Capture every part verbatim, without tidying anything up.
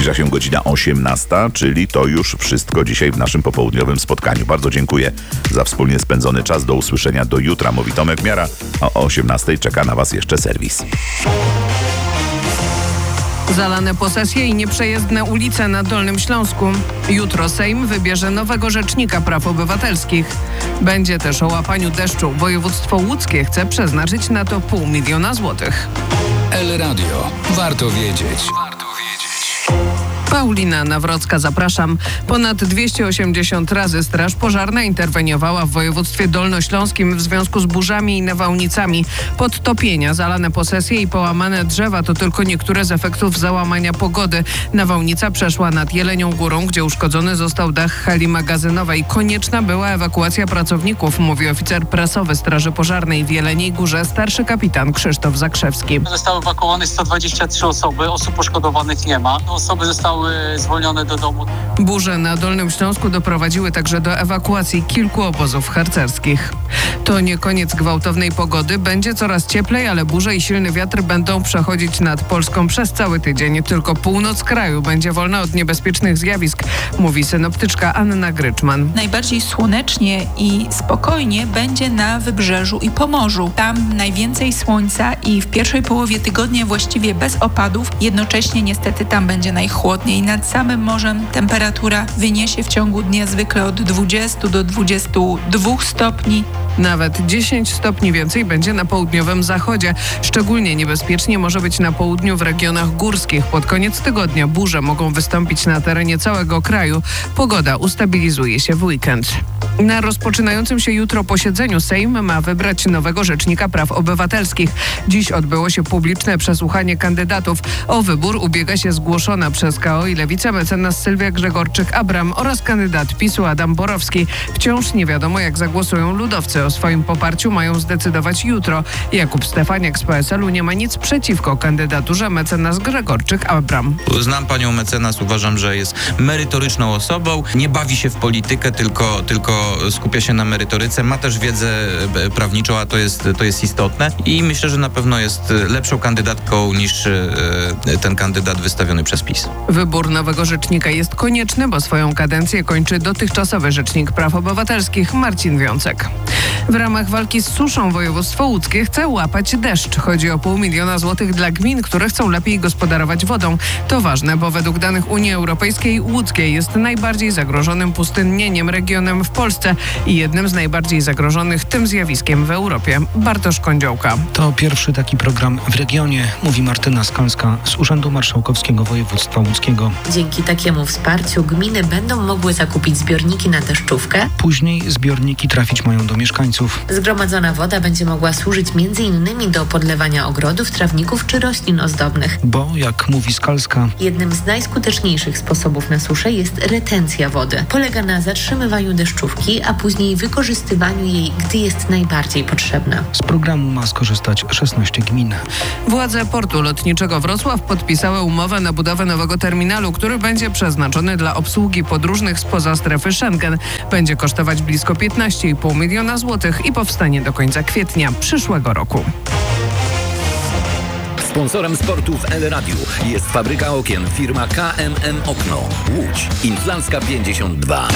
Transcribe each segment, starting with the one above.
Zbliża się godzina osiemnasta, czyli to już wszystko dzisiaj w naszym popołudniowym spotkaniu. Bardzo dziękuję za wspólnie spędzony czas. Do usłyszenia do jutra. Mówi Tomek Miara, a o osiemnastej czeka na Was jeszcze serwis. Zalane posesje i nieprzejezdne ulice na Dolnym Śląsku. Jutro Sejm wybierze nowego rzecznika praw obywatelskich. Będzie też o łapaniu deszczu. Województwo łódzkie chce przeznaczyć na to pół miliona złotych. El Radio. Warto wiedzieć. Warto wiedzieć. Paulina Nawrocka, zapraszam. Ponad dwieście osiemdziesiąt razy Straż Pożarna interweniowała w województwie dolnośląskim w związku z burzami i nawałnicami. Podtopienia, zalane posesje i połamane drzewa to tylko niektóre z efektów załamania pogody. Nawałnica przeszła nad Jelenią Górą, gdzie uszkodzony został dach hali magazynowej. Konieczna była ewakuacja pracowników, mówi oficer prasowy Straży Pożarnej w Jeleniej Górze, starszy kapitan Krzysztof Zakrzewski. Zostały ewakuowane sto dwadzieścia trzy osoby, osób poszkodowanych nie ma. Osoby zostały zwolnione do domu. Burze na Dolnym Śląsku doprowadziły także do ewakuacji kilku obozów harcerskich. To nie koniec gwałtownej pogody. Będzie coraz cieplej, ale burze i silny wiatr będą przechodzić nad Polską przez cały tydzień. Tylko północ kraju będzie wolna od niebezpiecznych zjawisk, mówi synoptyczka Anna Gryczman. Najbardziej słonecznie i spokojnie będzie na Wybrzeżu i Pomorzu. Tam najwięcej słońca i w pierwszej połowie tygodnia właściwie bez opadów. Jednocześnie niestety tam będzie najchłodniej. Nad samym morzem temperatura wyniesie w ciągu dnia zwykle od dwudziestu do dwudziestu dwóch stopni. Nawet dziesięć stopni więcej będzie na południowym zachodzie. Szczególnie niebezpiecznie może być na południu w regionach górskich. Pod koniec tygodnia burze mogą wystąpić na terenie całego kraju. Pogoda ustabilizuje się w weekend. Na rozpoczynającym się jutro posiedzeniu Sejm ma wybrać nowego rzecznika praw obywatelskich. Dziś odbyło się publiczne przesłuchanie kandydatów. O wybór ubiega się zgłoszona przez K O i Lewica mecenas Sylwia Grzegorczyk-Abram oraz kandydat PiSu Adam Borowski. Wciąż nie wiadomo, jak zagłosują ludowcy. O swoim poparciu mają zdecydować jutro. Jakub Stefaniak z P S L u nie ma nic przeciwko kandydaturze mecenas Grzegorczyk-Abram. Znam panią mecenas, uważam, że jest merytoryczną osobą. Nie bawi się w politykę, tylko, tylko skupia się na merytoryce. Ma też wiedzę prawniczą, a to jest, to jest istotne. I myślę, że na pewno jest lepszą kandydatką niż ten kandydat wystawiony przez PiS. Wybór nowego rzecznika jest konieczny, bo swoją kadencję kończy dotychczasowy rzecznik praw obywatelskich Marcin Wiącek. W ramach walki z suszą województwo łódzkie chce łapać deszcz. Chodzi o pół miliona złotych dla gmin, które chcą lepiej gospodarować wodą. To ważne, bo według danych Unii Europejskiej łódzkie jest najbardziej zagrożonym pustynnieniem regionem w Polsce i jednym z najbardziej zagrożonych tym zjawiskiem w Europie. Bartosz Kądziołka. To pierwszy taki program w regionie, mówi Martyna Skalska z Urzędu Marszałkowskiego Województwa Łódzkiego. Dzięki takiemu wsparciu gminy będą mogły zakupić zbiorniki na deszczówkę. Później zbiorniki trafić mają do mieszkańców. Zgromadzona woda będzie mogła służyć między innymi do podlewania ogrodów, trawników czy roślin ozdobnych. Bo, jak mówi Skalska, jednym z najskuteczniejszych sposobów na suszę jest retencja wody. Polega na zatrzymywaniu deszczówki, a później wykorzystywaniu jej, gdy jest najbardziej potrzebna. Z programu ma skorzystać szesnaście gmin. Władze portu lotniczego Wrocław podpisały umowę na budowę nowego terminalu, który będzie przeznaczony dla obsługi podróżnych spoza strefy Schengen. Będzie kosztować blisko piętnaście i pół miliona złotych i powstanie do końca kwietnia przyszłego roku. Sponsorem sportu w El Radiu jest fabryka okien firma K M M Okno. Łódź. Inflancka pięćdziesiąt dwa.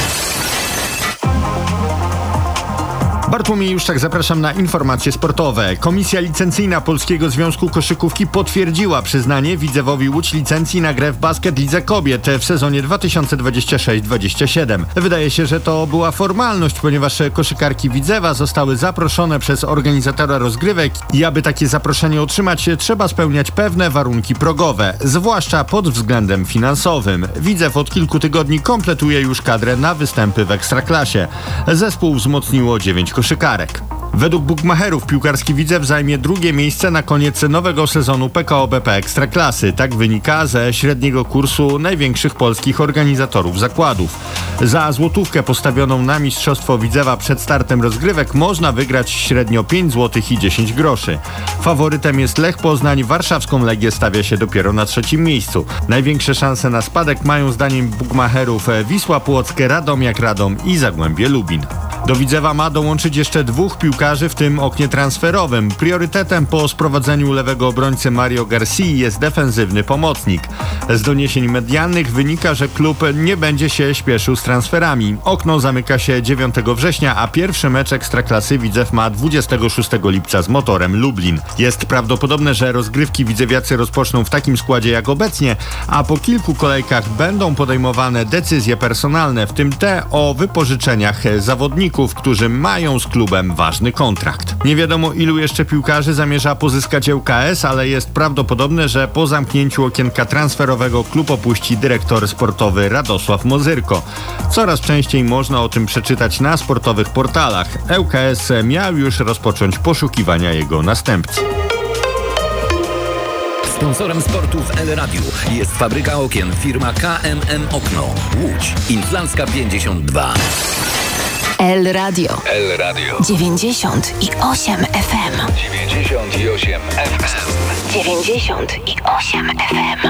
Bartłomiej Juszczak, zapraszam na informacje sportowe. Komisja licencyjna Polskiego Związku Koszykówki potwierdziła przyznanie Widzewowi Łódź licencji na grę w basket Lidze Kobiet w sezonie dwa tysiące dwudziestym szóstym dwudziestym siódmym. Wydaje się, że to była formalność, ponieważ koszykarki Widzewa zostały zaproszone przez organizatora rozgrywek i aby takie zaproszenie otrzymać, trzeba spełniać pewne warunki progowe, zwłaszcza pod względem finansowym. Widzew od kilku tygodni kompletuje już kadrę na występy w Ekstraklasie. Zespół wzmocniło dziewięć koszykarek. Według bukmacherów piłkarski Widzew zajmie drugie miejsce na koniec nowego sezonu P K O B P Ekstraklasy. Tak wynika ze średniego kursu największych polskich organizatorów zakładów. Za złotówkę postawioną na mistrzostwo Widzewa przed startem rozgrywek można wygrać średnio pięć złotych i dziesięć groszy. Faworytem jest Lech Poznań, warszawską Legię stawia się dopiero na trzecim miejscu. Największe szanse na spadek mają zdaniem bukmacherów Wisła Płock, Radomiak Radom i Zagłębie Lubin. Do Widzewa ma dołączyć jeszcze dwóch piłkarzy piłkarzy w tym oknie transferowym. Priorytetem po sprowadzeniu lewego obrońcy Mario Garcii jest defensywny pomocnik. Z doniesień medialnych wynika, że klub nie będzie się śpieszył z transferami. Okno zamyka się dziewiątego września, a pierwszy mecz Ekstraklasy Widzew ma dwudziestego szóstego lipca z Motorem Lublin. Jest prawdopodobne, że rozgrywki widzewiacy rozpoczną w takim składzie jak obecnie, a po kilku kolejkach będą podejmowane decyzje personalne, w tym te o wypożyczeniach zawodników, którzy mają z klubem ważny kontrakt. Nie wiadomo, ilu jeszcze piłkarzy zamierza pozyskać L K S, ale jest prawdopodobne, że po zamknięciu okienka transferowego klub opuści dyrektor sportowy Radosław Mozyrko. Coraz częściej można o tym przeczytać na sportowych portalach. L K S miał już rozpocząć poszukiwania jego następcy. Sponsorem sportu w El Radiu jest fabryka okien firma K M M Okno. Łódź. Inflancka pięćdziesiąt dwa. El Radio. El Radio. dziewięćdziesiąt i osiem F M. dziewięćdziesiąt osiem F M. dziewięćdziesiąt i osiem F M.